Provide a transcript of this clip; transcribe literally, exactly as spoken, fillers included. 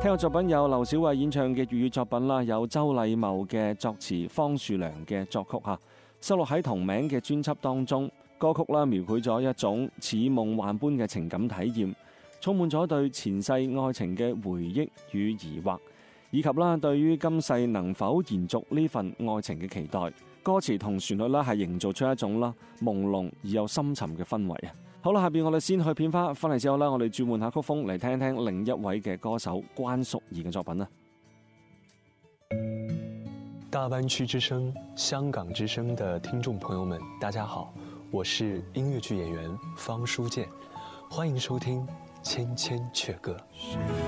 聽過作品有劉小慧演唱嘅粵語作品啦，有周禮茂嘅作詞，方樹良嘅作曲吓，收錄喺同名嘅專輯當中。歌曲啦描繪咗一種似夢幻般嘅情感體驗，充滿咗對前世愛情嘅回憶與疑惑，以及啦對於今世能否延續呢份愛情嘅期待。歌詞同旋律啦係營造出一種啦朦朧而又深沉嘅氛圍啊！好啦，下邊我哋先去片花，翻嚟之後啦，我哋轉換下曲風嚟聽聽另一位嘅歌手關淑怡嘅作品啦。 大灣區之聲、香港之聲的聽眾朋友們，大家好，我是音樂劇演員方書健，歡迎收聽《千千闕歌》。